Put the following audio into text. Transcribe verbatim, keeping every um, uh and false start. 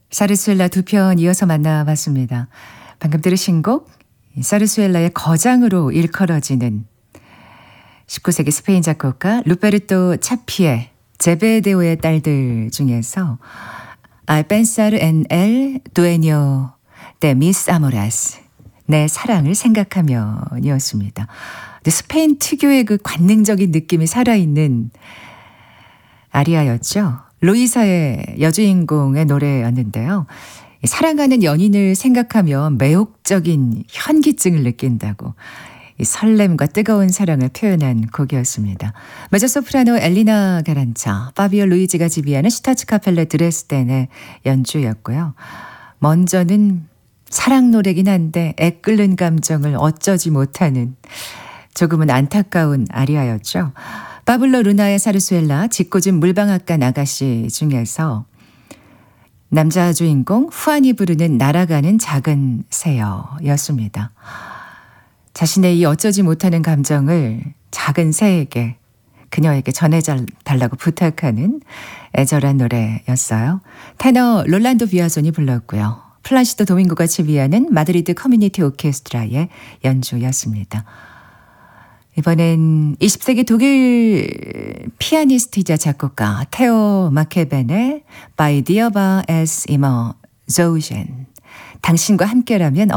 사르수엘라 두 편 이어서 만나봤습니다. 방금 들으신 곡 사르수엘라의 거장으로 일컬어지는 십구 세기 스페인 작곡가 루베르토 차피의 제베데오의 딸들 중에서 Al pensar en el dueño de mis amores, 내 사랑을 생각하면 이었습니다. 스페인 특유의 그 관능적인 느낌이 살아있는 아리아였죠. 로이사의 여주인공의 노래였는데요. 사랑하는 연인을 생각하면 매혹적인 현기증을 느낀다고 이 설렘과 뜨거운 사랑을 표현한 곡이었습니다. 메조소프라노 엘리나 가란차, 파비오 루이지가 지휘하는 슈타츠카펠레 드레스덴의 연주였고요. 먼저는 사랑 노래긴 한데 애끓는 감정을 어쩌지 못하는 조금은 안타까운 아리아였죠. 파블로 루나의 사르수엘라, 짓궂은 물방앗간 아가씨 중에서 남자 주인공 후안이 부르는 날아가는 작은 새여였습니다. 자신의 이 어쩌지 못하는 감정을 작은 새에게, 그녀에게 전해달라고 부탁하는 애절한 노래였어요. 테너 롤란도 비아손이 불렀고요. 플란시도 도밍고가 지휘하는 마드리드 커뮤니티 오케스트라의 연주였습니다. 이번엔 이십 세기 독일 피아니스트이자 작곡가 테오 마케벤의 Bei dir war es immer so schön, 당신과 함께라면